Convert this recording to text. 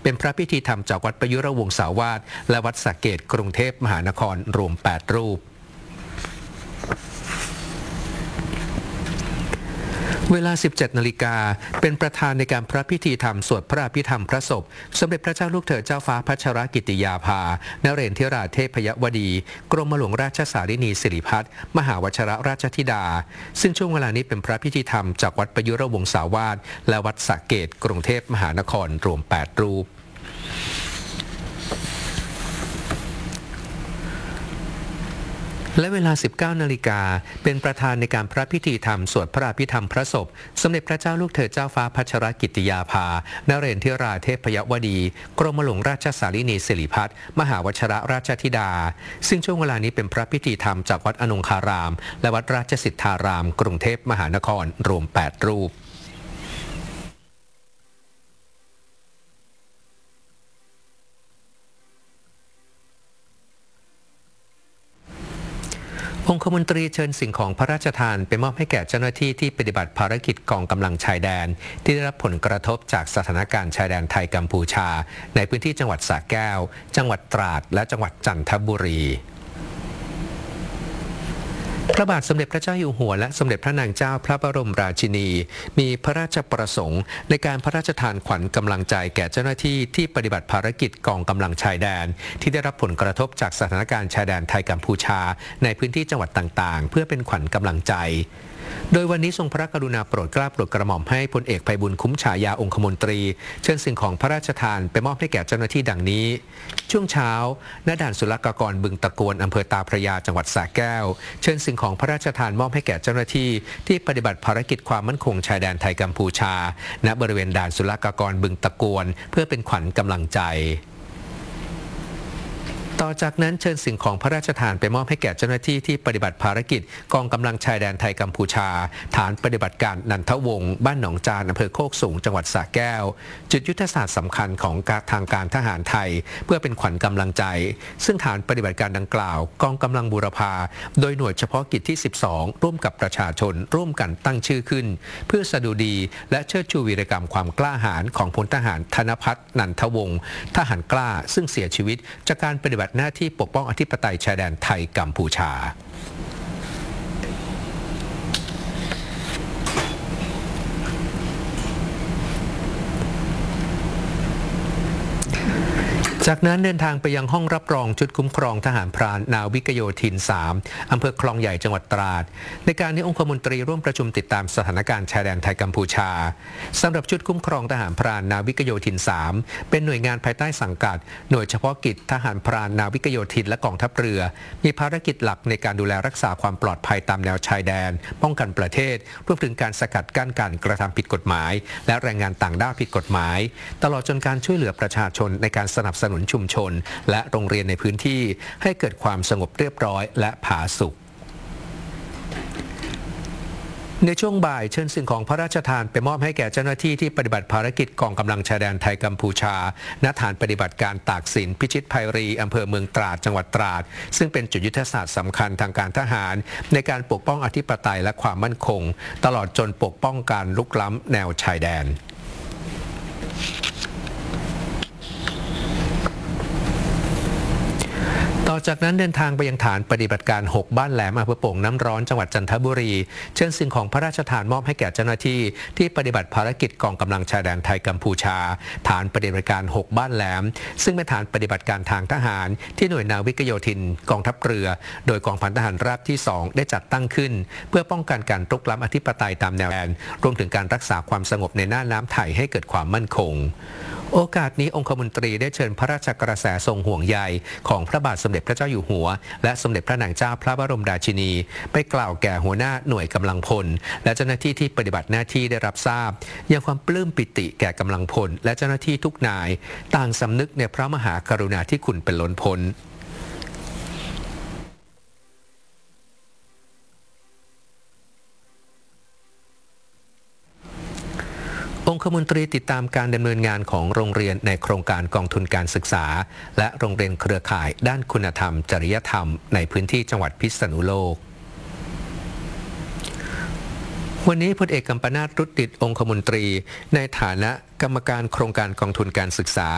เป็นพระพิธีธรรมจากวัดประยุรวงศาวาสและวัดสระเกษกรุงเทพมหานครรวม 8 รูปเวลา 17 นาฬิกาเป็นประธานในการพระพิธีธรรมสวดพระอภิธรรมพระศพสมเด็จพระเจ้าลูกเธอเจ้าฟ้าพัชรกิติยาภานเรศธิราเทพยวดีกรมหลวงราชสารินีสิริพัฒน์มหาวชิรราชธิดาซึ่งช่วงเวลานี้เป็นพระพิธีธรรมจากวัดประยุรวงศาวาสและวัดสระเกษกรุงเทพมหานครรวม 8 รูปและเวลา 19 นาฬิกาเป็นประธานในการพระพิธีธรรมสวดพระอภิธรรมพระศพสมเด็จพระเจ้าลูกเธอเจ้าฟ้าพัชรกิติยาภานเรศธิราเทพยวดีกรมหลวงราชสารินีสิริพัฒน์มหาวชิรราชธิดาซึ่งช่วงเวลานี้เป็นพระพิธีธรรมจากวัดอนงคารามและวัดราชสิทธารามกรุงเทพมหานครรวม 8 รูปองคมนตรีเชิญสิ่งของพระราชทานไปมอบให้แก่เจ้าหน้าที่ที่ปฏิบัติภารกิจกองกำลังชายแดนที่ได้รับผลกระทบจากสถานการณ์ชายแดนไทยกัมพูชาในพื้นที่จังหวัดสระแก้วจังหวัดตราดและจังหวัดจันทบุรีพระบาทสมเด็จพระเจ้าอยู่หัวและสมเด็จพระนางเจ้าพระบรมราชินีมีพระราชประสงค์ในการพระราชทานขวัญกำลังใจแก่เจ้าหน้าที่ที่ปฏิบัติภารกิจกองกำลังชายแดนที่ได้รับผลกระทบจากสถานการณ์ชายแดนไทยกัมพูชาในพื้นที่จังหวัดต่างๆเพื่อเป็นขวัญกำลังใจโดยวันนี้ทรงพระกรุณาโปรดเกล้าโปรดกระหม่อมให้พลเอกไพบูลย์คุ้มฉายาองคมนตรีเชิญสิ่งของพระราชทานไปมอบให้แก่เจ้าหน้าที่ดังนี้ช่วงเช้าณด่านศุลกากรบึงตะโกนอำเภอตาพระยาจังหวัดสระแก้วเชิญสิ่งของพระราชทานมอบให้แก่เจ้าหน้าที่ที่ปฏิบัติภารกิจความมั่นคงชายแดนไทยกัมพูชาณบริเวณด่านศุลกากรบึงตะโกนเพื่อเป็นขวัญกำลังใจต่อจากนั้นเชิญสิ่งของพระราชทานไปมอบให้แก่เจ้าหน้าที่ที่ปฏิบัติภารกิจกองกำลังชายแดนไทยกัมพูชาฐานปฏิบัติการนันทวงศ์บ้านหนองจานอำเภอโคกสูงจังหวัดสระแก้วจุดยุทธศาสตร์สำคัญของทางการทหารไทยเพื่อเป็นขวัญกำลังใจซึ่งฐานปฏิบัติการดังกล่าวกองกำลังบูรพาโดยหน่วยเฉพาะกิจที่ 12ร่วมกับประชาชนร่วมกันตั้งชื่อขึ้นเพื่อสดุดีและเชิดชูวีรกรรมความกล้าหาญของพลทหารธนภัทรนันทวงศ์ทหารกล้าซึ่งเสียชีวิตจากการปฏิบัติหน้าที่ปกป้องอธิปไตยชายแดนไทยกัมพูชาจากนั้นเดินทางไปยังห้องรับรองชุดคุ้มครองทหารพรานนาวิกโยธิน 3 อำเภอคลองใหญ่จังหวัดตราดในการนี้องคมนตรีร่วมประชุมติดตามสถานการณ์ชายแดนไทยกัมพูชาสำหรับชุดคุ้มครองทหารพรานนาวิกโยธิน 3 เป็นหน่วยงานภายใต้สังกัดหน่วยเฉพาะกิจทหารพรานนาวิกโยธินและกองทัพเรือมีภารกิจหลักในการดูแลรักษาความปลอดภัยตามแนวชายแดนป้องกันประเทศรวมถึงการสกัดกั้นการกระทำผิดกฎหมายและแรงงานต่างด้าวผิดกฎหมายตลอดจนการช่วยเหลือประชาชนในการสนับสนุนชุมชนและโรงเรียนในพื้นที่ให้เกิดความสงบเรียบร้อยและผาสุกในช่วงบ่ายเชิญสิ่งของพระราชทานไปมอบให้แก่เจ้าหน้าที่ที่ปฏิบัติภารกิจกองกำลังชายแดนไทยกัมพูชาณฐานปฏิบัติการตากสินพิชิตภัยรีอำเภอเมืองตราดจังหวัดตราดซึ่งเป็นจุดยุทธศาสตร์สำคัญทางการทหารในการปกป้องอธิปไตยและความมั่นคงตลอดจนปกป้องการลุกล้ำแนวชายแดนต่อจากนั้นเดินทางไปยังฐานปฏิบัติการ 6 บ้านแหลมอำเภอโป่งน้ำร้อนจังหวัดจันทบุรีเชิญสิ่งของพระราชทานมอบให้แก่เจ้าหน้าที่ที่ปฏิบัติภารกิจกองกำลังชายแดนไทยกัมพูชาฐานปฏิบัติการ 6 บ้านแหลมซึ่งเป็นฐานปฏิบัติการทางทหารที่หน่วยนาวิกโยธินกองทัพเรือโดยกองพันทหารราบที่ 2ได้จัดตั้งขึ้นเพื่อป้องกันการรุกล้ำอธิปไตยตามแนวแนวรวมถึงการรักษาความสงบในน่านน้ำไทยให้เกิดความมั่นคงโอกาสนี้องคมนตรีได้เชิญพระราชกระแสทรงห่วงใยของพระบาทสมเด็จพระเจ้าอยู่หัวและสมเด็จพระนางเจ้าพระบรมราชินีไปกล่าวแก่หัวหน้าหน่วยกำลังพลและเจ้าหน้าที่ที่ปฏิบัติหน้าที่ได้รับทราบยังความปลื้มปิติแก่กำลังพลและเจ้าหน้าที่ทุกนายต่างสำนึกในพระมหากรุณาธิคุณเป็นล้นพ้นองคมนตรีติดตามการดำเนินงานของโรงเรียนในโครงการกองทุนการศึกษาและโรงเรียนเครือข่ายด้านคุณธรรมจริยธรรมในพื้นที่จังหวัดพิษณุโลกวันนี้พลเอกกัมปนาท รุตติองคมนตรีในฐานะกรรมการโครงการกองทุนการศึกษา